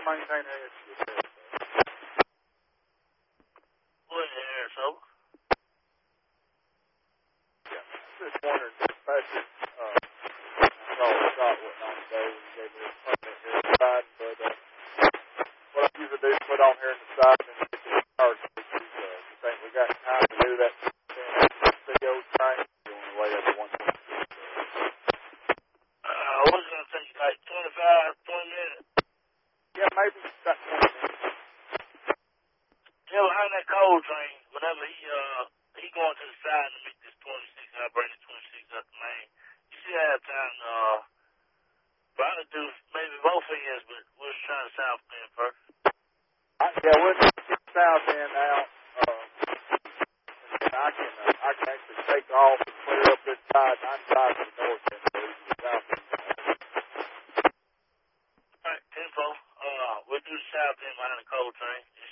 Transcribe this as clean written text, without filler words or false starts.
maintain air shit there. What air, so? Yeah, just wondering, especially, I saw a shot went on today when he gave me a permit here inside, but what I usually do is put on here in the side and then get the power switches. You think we got time to do that big old train? You want to wait up to 126? I was going to take like 20 minutes. Yeah, maybe about 20 minutes. Yeah, behind that coal train, whenever he going to the side to meet this 26, I bring the 26 up the main. You see that time, trying to do maybe both ends, but we're trying to south end first. Yeah, we'll just get south end out, and I can actually take off and clear up this side, 95 to the north end, so we can get south end. All right, tempo. We'll do the south end behind the coal train.